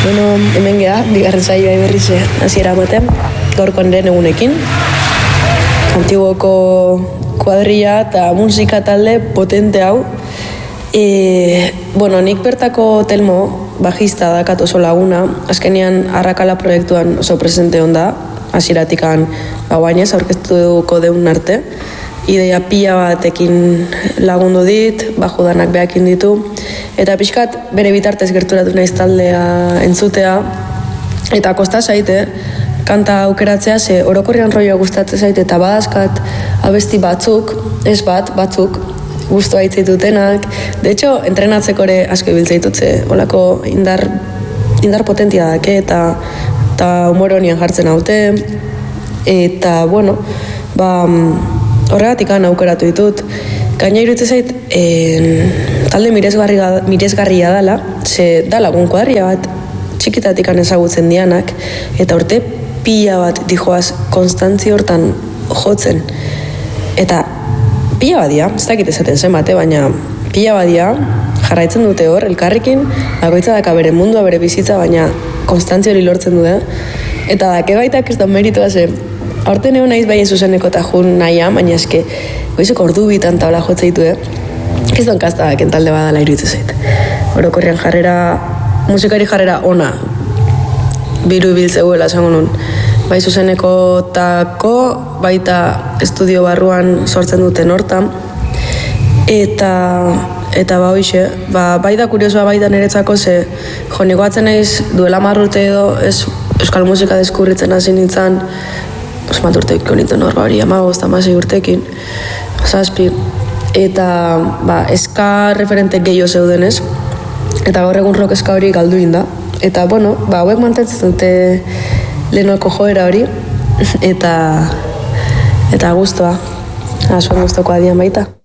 Bueno, hemen geha, bigarren saioa berriz hasiera ematen, gaurkoan lehen egunekin. Antiguoko kuadrilla eta musika talde potente hau. Bueno, nik bertako Telmo, bajista dakat oso laguna, azkenean Arrakala proiektuan oso presente onda, hasieratikan guainez aurkeztuko deun arte. Ideia pila batekin lagundu dit, bajudanak behakin ditu, eta pixkat bere bitartez gerturatu naiz taldea entzutea, eta kosta zaite, kanta aukeratzea, ze orokorrean rollo gustatzen zaite, eta badazkat abesti batzuk, ez batzuk, guztua hitzaitutenak. De hecho, entrenatzeko ere asko ibiltzaitut, ze olako indar potentia dake, eta humor honian jartzen haute, eta, bueno, horregatik aukeratu ditut. Gaina iruditzen zait, talde miresgarria dela, ze da lagun kuadrilla bat, txikitatik ezagutzen dianak, eta urte pila bat dijoaz konstantzi hortan jotzen. Eta pila badia, ez dakit esaten zen bate, baina pila badia jarraitzen dute hor, elkarrekin, bakoitza daka bere mundua, bere bizitza, baina konstantzi hori lortzen dute. Eta dake baitak ez da meritua zen, aurten egon naiz bai zuzeneko eta jun nahian, baina eske goizeko ordu bitan tabla jotzeitu, ez da onkaztadak entalde badala iruditzen zait. Orokorrean musikari jarrera ona, biru ibiltzeuela esango nun. Bai zuzeneko tako, baita estudio barruan sortzen duten hortan, eta hoxe, bai da kuriosoa baita niretzako, ze niko batzen naiz duela 10 urte edo euskal musika deskubritzen hasi nintzen, osmat urteiko nintzen hor hori 15-16 urtekin, 7, eta eska referente gehiago zeudenez, eta gaur egun rock eska hori galdu inda. Eta, bueno, hauek mantentzen dute lehenoko joera hori, eta guztua, zuen guztoko adian baita.